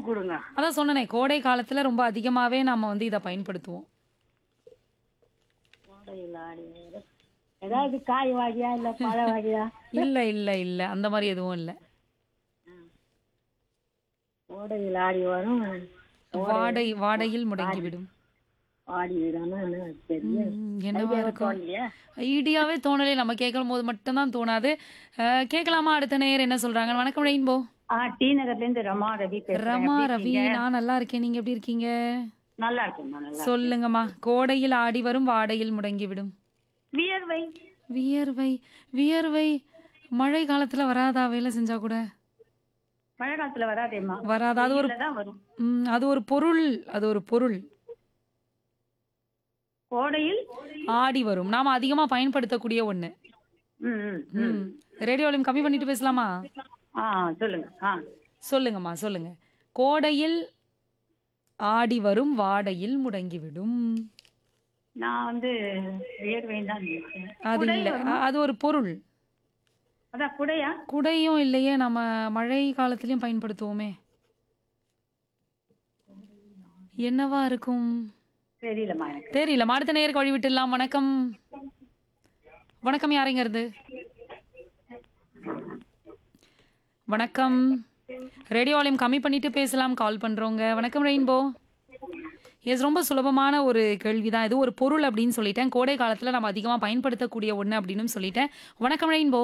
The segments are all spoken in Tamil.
குடுங்க. அதான் சொன்னனே, கோடை காலத்துல ரொம்ப அதிகமாவே நாம வந்து இத பயன்படுத்துவோம். கோடையில் ஆடி வரும். ஏதாவது காய் வகையா இல்ல பழ வகையா? இல்ல, இல்ல, இல்ல. அந்த மாரி எதுவும் இல்ல. கோடையில் ஆடி வரும். கோடை வாடையில் ஆடி முடங்கிவிடும். ஆடி விடாம பெரிய என்னவா ஐடியாவை இருக்கும்? தோணலையா? ஐடியாவே தோணலே. நம்ம கேட்கும்போது மட்டும் தான் தோணாது. கேட்கலாமா அடுத்த நேயர் என்ன சொல்றாங்க? வணக்கம் ரெயின்போ. டி நகர்ல இருந்து ரமா ரவி பேசுறேன். ரமா எப்படி ரவி, இருக்கீங்க? நான் நல்லா இருக்கேன். நீங்க எப்படி இருக்கீங்க? நல்லா இருக்கேம்மா, நல்லா இருக்கேன். சொல்லுங்கம்மா. கோடையில் ஆடி வரும், வாடையில் முடங்கிவிடும். வியர்வை. வியர்வை வியர்வை மழை காலத்துல வராதா வேலை செஞ்சா கூட? மழை காலத்துல வராதேம்மா. வராதா? அது ஒரு வெயில்ல தான் வரும். அது ஒரு பொருள். அது ஒரு பொருள். கோடையில் ஆடி வரும். நாம அதிகமா பயன்படுத்தக்கூடிய ஒண்ணு. ம், ம், ம். ம். ரேடியோ வால்யூம் கம்மி பண்ணிட்டு பேசலாமா? ஆ, சொல்லுங்க. சொல்லுங்கம்மா, சொல்லுங்க. கோடையில் ஆடி வரும், வாடையில் முடங்கிவிடும். நான் வந்து வியர்வைன்னு தான் நினைச்சேன். அது குடை இல்ல. வருமா? அது ஒரு பொருள். அதான் குடையா? குடையும் இல்லையே, நம்ம மழை காலத்திலயும் பயன்படுத்துவோமே. என்னவா இருக்கும்? தெரியலம்மா எனக்கு. தெரியல. அடுத்த நேயருக்கு வழி விட்டுடலாம். வணக்கம். வணக்கம், யாருங்க இருந்து? வணக்கம். ரேடியோ வால்யூம் கம்மி பண்ணிட்டு பேசலாம் கால் பண்றோங்க. வணக்கம் ரெயின்போ. எஸ், ரொம்ப சுலபமான ஒரு கேள்விதான் இது. ஒரு பொருள் அப்படின்னு சொல்லிட்டேன். கோடை காலத்துல நம்ம அதிகமா பயன்படுத்தக்கூடிய ஒண்ணு அப்படின்னு சொல்லிட்டேன். வணக்கம் ரெயின்போ.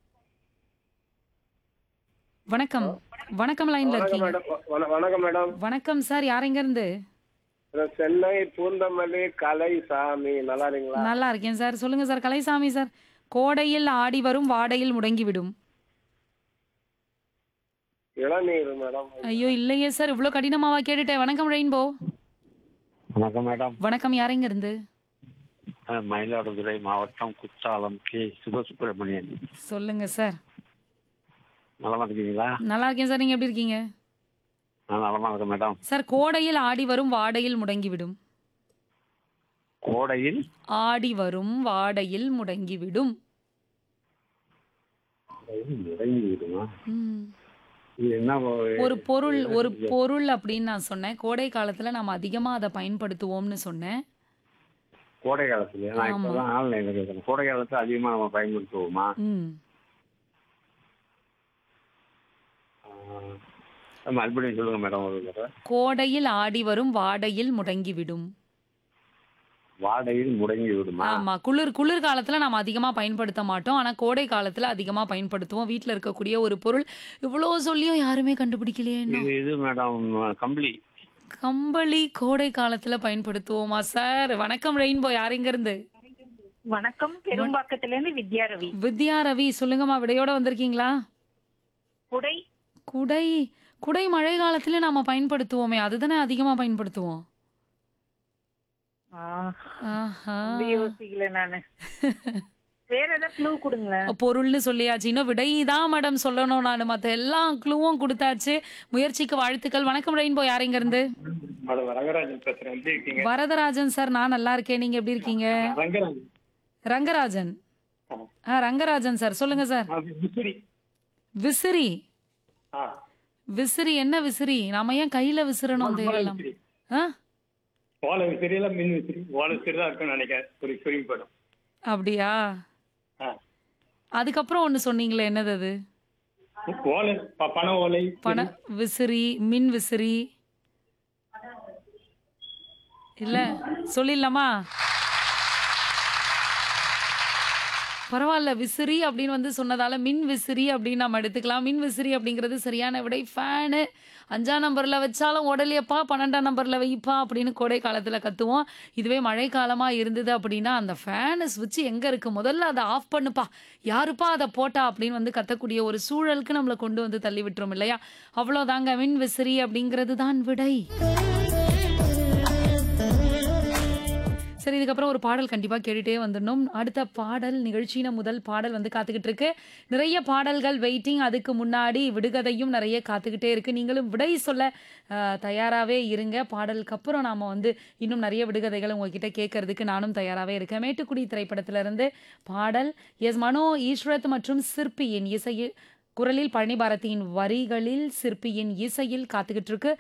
வணக்கம். வணக்கம், லைன்ல வணக்கம் இருக்கீங்க. மேடம். வணக்கம் மேடம். வணக்கம் சார், யாருங்க இருந்து? நான் சென்னை பூந்தமல்லி கலைசாமி. நல்லா இருக்கீங்களா? நல்லா இருக்கேன் சார். சொல்லுங்க சார். கலைசாமி சார். கோடையில் ஆடி வரும், வாடையில் முடங்கிவிடும். இளநீர் மேடம். ஐயோ இல்லையே சார், இவ்வளோ கடினமாவா கேட்டுட்டேன். வணக்கம் ரெயின்போ. வணக்கம் மேடம். வணக்கம், யாருங்க இருந்து? மயிலாடுதுறை மாவட்டம் குற்றாலம் கே சிவசுப்பிரமணியன். சொல்லுங்க சார். நலமா இருக்கீங்களா? நல்லா இருக்கேன் சார். நீங்க எப்படி இருக்கீங்க? நான் நலமா இருக்கேன் மேடம். சார், கோடையில் ஆடி வரும், வாடையில் முடங்கிவிடும். கோடையில் ஆடி வரும், வாடையில் முடங்கிவிடும். முடங்கி விடுமா? ம். இது என்ன ஒரு பொருள். ஒரு பொருள் அப்படின்னு நான் சொன்னேன். கோடை காலத்துல நாம அதிகமா அதை பயன்படுத்துவோம்னு சொன்னேன். கோடை காலத்துல நான் ஆமா. இப்பதான் ஆன்லைன்ல கேட்கறேன். கோடை காலத்துல அதிகமா நம்ம பயன்படுத்துவோமா? ம். மறுபடியும் சொல்லுங்க மேடம். ஒரு தடவை. கோடையில் ஆடி வரும், வாடையில் முடங்கிவிடும். வாடையில் முடங்கி விடுமா? ஆமா. குளிர் காலத்துல நாம அதிகமா பயன்படுத்த மாட்டோம். ஆனா கோடை காலத்துல அதிகமா பயன்படுத்துவோம். வீட்ல இருக்கக்கூடிய ஒரு பொருள். இவ்வளோ சொல்லியும் யாருமே கண்டுபிடிக்கலையே இன்னும். இது மேடம் கம்பளி. கம்பளி கோடை காலத்துல பயன்படுத்துவோமா சார்? வணக்கம் ரெயின்போ, யாருங்க இருந்து? வணக்கம், பெரும்பாக்கத்துல இருந்து வித்யா ரவி. வித்யா ரவி, சொல்லுங்கம்மா. விடையோட வந்திருக்கீங்களா? குடை. குடை. குடை மழை காலத்துல நாம பயன்படுத்துவோமே, அதுதானே அதிகமா பயன்படுத்துவோம். ஆஹா. யோசிக்கல நானு. வேற ஏதாவது க்ளூ கொடுங்களேன். பொருள்னு சொல்லியாச்சு. இன்னும் விடை தான் மேடம் சொல்லணும். நான் மத்த எல்லா க்ளூவும் கொடுத்தாச்சு. முயற்சிக்கு வாழ்த்துக்கள். வணக்கம் ரெயின்போ, யாருங்க இருந்து? மேடம் ரங்கராஜன் பேசுறேன். எப்படி இருக்கீங்க? வரதராஜன் சார், நான் நல்லா இருக்கேன். நீங்க எப்படி இருக்கீங்க? ரங்கராஜன். ரங்கராஜன். ரங்கராஜன் சார், சொல்லுங்க சார். விசிறி. விசிறி. ஆ. விசிறி என்ன விசிறி? நாம ஏன் கையில விசிறணும் தேவையில்லாம்? விசிறி. ஆ? ஓலை விசிறி எல்லாம் மின் விசிறி. ஓலை விசிறி தான் இருக்குன்னு நினைக்கிறேன். ஒரு குறிப்பு படம். அப்படியா? ஆ. அதுக்கப்புறம் ஒண்ணு சொன்னீங்களே, என்னது அது? ஓலை பனை ஓலை. பண விசிறி, மின் விசிறி. இல்ல, சொல்லிடலாமா? பரவாயில்ல. விசிறி அப்படின்னு வந்து சொன்னதால மின் விசிறி அப்படின்னு நம்ம எடுத்துக்கலாம். மின் விசிறி அப்படிங்கிறது சரியான விடை. ஃபேனு 5ஆம் நம்பர்ல வச்சாலும் உடலையப்பா, 12ஆம் நம்பர்ல வைப்பா அப்படின்னு கோடை காலத்துல கத்துவோம். இதுவே மழை காலமா இருந்தது அப்படின்னா, அந்த ஃபேனு ஸ்விட்ச் எங்க இருக்கு, முதல்ல அதை ஆஃப் பண்ணுப்பா, யாருப்பா அதை போட்டா அப்படின்னு வந்து கத்தக்கூடிய ஒரு சூழலுக்கு நம்மளை கொண்டு வந்து தள்ளி விட்டுரும் இல்லையா? அவ்வளோதாங்க. மின் விசிறி அப்படிங்கிறது தான் விடை. சரி, இதுக்கப்புறம் ஒரு பாடல் கண்டிப்பா கேட்டுட்டே வந்துடணும். அடுத்த பாடல் நிகழ்ச்சியின முதல் பாடல் வந்து காத்துக்கிட்டு இருக்கு. நிறைய பாடல்கள் வெயிட்டிங். அதுக்கு முன்னாடி விடுகதையும் நிறைய காத்துக்கிட்டே இருக்கு. நீங்களும் விடை சொல்ல தயாராகவே இருங்க. பாடலுக்கு அப்புறம் நாம வந்து இன்னும் நிறைய விடுகதைகள் உங்ககிட்ட கேட்கறதுக்கு நானும் தயாராகவே இருக்கேன். மேட்டுக்குடி திரைப்படத்திலிருந்து பாடல். எஸ் மனோ ஈஸ்வரத் மற்றும் சிற்பியின் இசையில், குரலில் பழனி பாரதியின் வரிகளில் சிற்பியின் இசையில் காத்துக்கிட்டு இருக்கு.